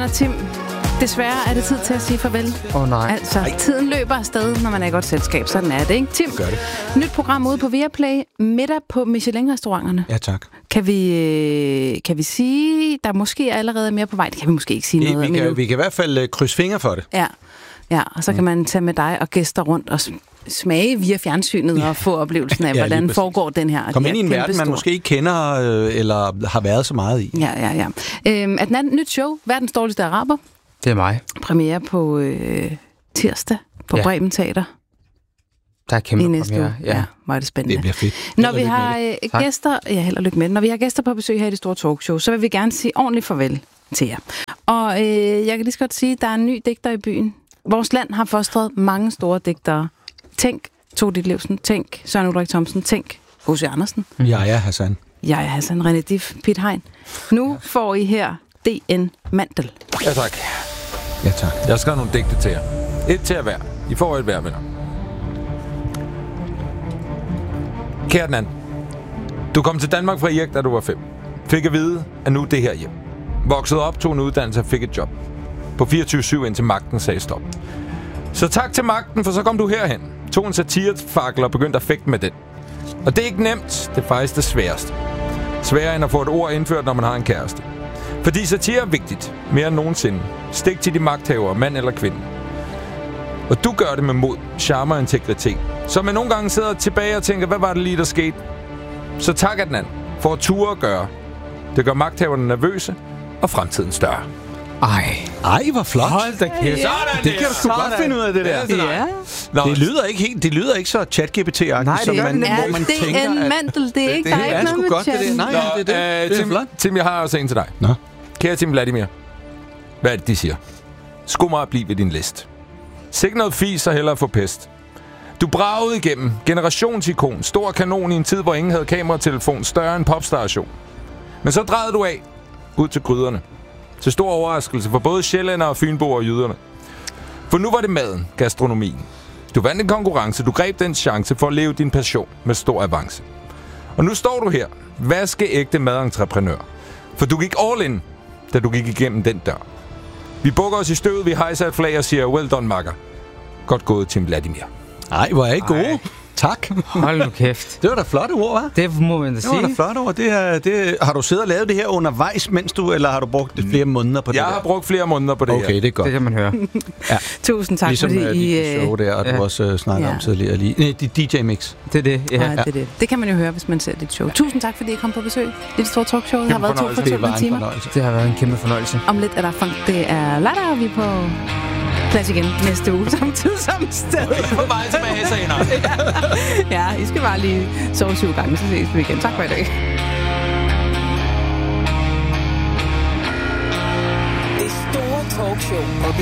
Tim, desværre er det tid til at sige farvel. Nej. Altså, tiden løber afsted, når man er i godt selskab. Sådan er det, ikke? Tim, gør det. Nyt program ude på Viaplay. Middag på Michelin-restauranterne. Ja, tak. Kan vi sige, der måske er allerede mere på vej? Det kan vi måske ikke sige noget om. Vi kan i hvert fald krydse fingre for det. Ja, og så kan man tage med dig og gæster rundt og smage via fjernsynet og få oplevelsen af, hvordan foregår den her. Kom ind i en verden, man måske ikke kender eller har været så meget i. Ja. Adnan, nyt show, Verdens dårligste araber. Det er mig. Premiere på tirsdag på Bremen Teater. Der er kæmpe premiere. Ja, var det spændende. Det bliver fedt. Når vi har gæster, held og lykke med det. Når vi har gæster på besøg her i Det Store Talkshow, så vil vi gerne sige ordentligt farvel til jer. Og jeg kan lige så godt sige, at der er en ny digter i byen. Vores land har fostret mange store digtere. Tænk Tove Ditlevsen, tænk Søren Ulrik Thomsen, tænk H.C. Andersen. Jaja Hassan. René Dif, Piet Hein. Nu får I her D.N. Mandel. Ja, tak. Ja, tak. Jeg skal nogle digte til jer. Et til hver. I får et hver, venner. Kære Adnan, du kom til Danmark fra Irk, da du var 5. Fik at vide, at nu er det her hjem. Voksede op, tog en uddannelse og fik et job. På 24/7 indtil magten sagde stop. Så tak til magten, for så kom du herhen. Tog en satirefakkel og begyndte at fægte med den. Og det er ikke nemt, det er faktisk det sværeste. Sværere end at få et ord indført, når man har en kæreste. Fordi satire er vigtigt, mere end nogensinde. Stik til de magthavere, mand eller kvinde. Og du gør det med mod, charme og integritet. Så man nogle gange sidder tilbage og tænker, hvad var det lige, der skete? Så tak Adnan for at ture at gøre. Det gør magthaverne nervøse og fremtiden større. Ej, hvor flot. Hold da kæft. Det kan du sgu godt finde ud af, det der. Ja. Nå, Det lyder ikke så ChatGPT-agtigt. Nej, det gør det hvor man tænker, D.N. Mandel, det er ikke, der er ikke noget med godt, det der. Nej, det er flot. Tim, jeg har også en til dig. Nå. Kære Tim Vladimir. Hvad er det, de siger? Skum mig at blive ved din list. Sikke noget fis og hellere få pest. Du bragede igennem. Generationsikon. Stor kanon i en tid, hvor ingen havde kameratelefon. Større end popstation. Men så drejede du af. Ud til gryderne. Til stor overraskelse for både sjællænder og fynboer og jyderne. For nu var det maden, gastronomien. Du vandt en konkurrence. Du greb den chance for at leve din passion med stor avance. Og nu står du her. Vaskeægte madentreprenør. For du gik all in, da du gik igennem den dør. Vi bukker os i støvet, vi hejser et flag og siger, well done, makker. Godt gået, Tim Vladimir. Ej, hvor er I gode. Tak. Hold nu kæft. Det var da flotte ord, hva'? Det må man da Det var sige. da flotte ord. Har du siddet og lavet det her undervejs, eller har du brugt flere måneder på det Jeg der? har brugt flere måneder på det her. Okay, det er godt. Det kan man høre. Tusind tak, ligesom fordi dit show der, og du også snakkede om tidligere lige. Nej, dit DJ-mix. Det er det, ja. Det kan man jo høre, hvis man ser dit show. Tusind tak, fordi I kom på besøg. Det store talkshow har været 2 fortællende timer. Det har været en kæmpe fornøjelse. Om lidt er der funk. Det er lørdag, og vi er på plads igen næste uge, samtidig som sted. På vej tilbage senere. Ja, I skal bare lige sove 7 gange, så ses vi igen. Tak for i dag. Det store talkshow.